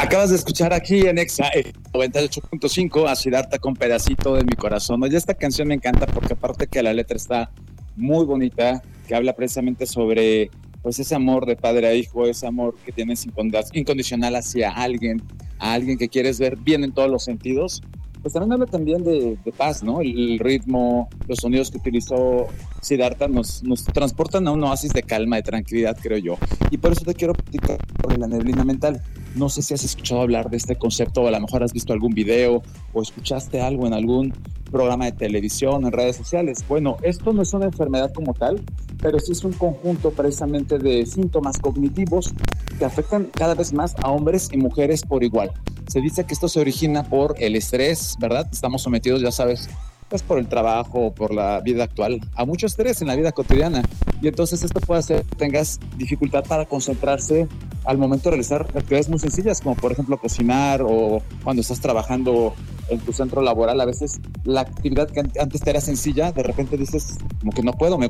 Acabas de escuchar aquí en Exa 98.5 a Siddhartha con Pedacito de mi Corazón. Oye, esta canción me encanta porque aparte que la letra está muy bonita, que habla precisamente sobre pues ese amor de padre a hijo, ese amor que tienes incondicional hacia alguien, a alguien que quieres ver bien en todos los sentidos. Pues también habla también de paz, ¿no? El ritmo, los sonidos que utilizó Siddhartha nos transportan a un oasis de calma, de tranquilidad, creo yo. Y por eso te quiero platicar sobre la neblina mental. No sé si has escuchado hablar de este concepto, o a lo mejor has visto algún video o escuchaste algo en algún programa de televisión, en redes sociales. Bueno, esto no es una enfermedad como tal, pero sí es un conjunto precisamente de síntomas cognitivos que afectan cada vez más a hombres y mujeres por igual. Se dice que esto se origina por el estrés, ¿verdad? Estamos sometidos, ya sabes, pues por el trabajo, por la vida actual, a mucho estrés en la vida cotidiana. Y entonces esto puede hacer que tengas dificultad para concentrarse al momento de realizar actividades muy sencillas, como por ejemplo cocinar o cuando estás trabajando en tu centro laboral. A veces la actividad que antes te era sencilla, de repente dices como que no puedo, me